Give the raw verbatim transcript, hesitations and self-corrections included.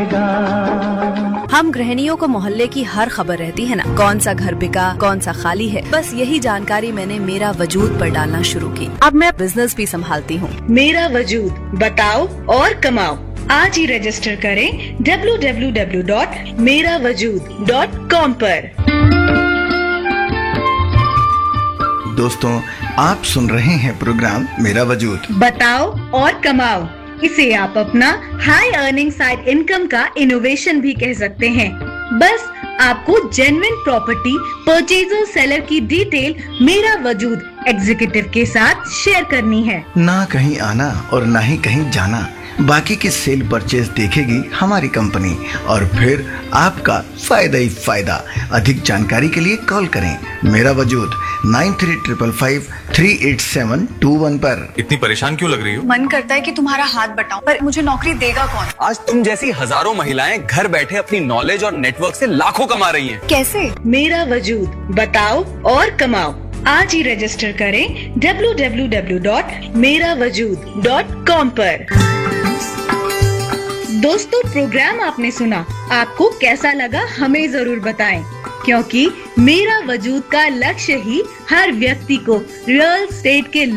हम गृहिणियों को मोहल्ले की हर खबर रहती है ना, कौन सा घर बिका, कौन सा खाली है। बस यही जानकारी मैंने मेरा वजूद पर डालना शुरू की। अब मैं बिजनेस भी संभालती हूँ। मेरा वजूद, बताओ और कमाओ। आज ही रजिस्टर करें डब्ल्यू डब्ल्यू डब्ल्यू डॉट मेरा वजूद डॉट कॉम पर। दोस्तों, आप सुन रहे हैं प्रोग्राम मेरा वजूद, बताओ और कमाओ। इसे आप अपना हाई अर्निंग साइड इनकम का इनोवेशन भी कह सकते हैं। बस आपको जेन्युइन प्रॉपर्टी परचेजर सेलर की डिटेल मेरा वजूद एग्जीक्यूटिव के साथ शेयर करनी है। ना कहीं आना और ना ही कहीं जाना। बाकी की सेल परचेज देखेगी हमारी कंपनी और फिर आपका फायदा ही फायदा। अधिक जानकारी के लिए कॉल करें मेरा वजूद nine three triple five three eight seven to one पर। इतनी परेशान क्यों लग रही हो? मन करता है कि तुम्हारा हाथ बटाऊं, पर मुझे नौकरी देगा कौन? आज तुम जैसी हजारों महिलाएं घर बैठे अपनी नॉलेज और नेटवर्क से लाखों कमा रही हैं। कैसे? मेरा वजूद, बताओ और कमाओ। आज ही रजिस्टर करें डब्ल्यू डब्ल्यू डब्ल्यू डॉट मेरा वजूद डॉट कॉम पर। दोस्तों, प्रोग्राम आपने सुना, आपको कैसा लगा हमें जरूर बताएं, क्योंकि मेरा वजूद का लक्ष्य ही हर व्यक्ति को रियल एस्टेट के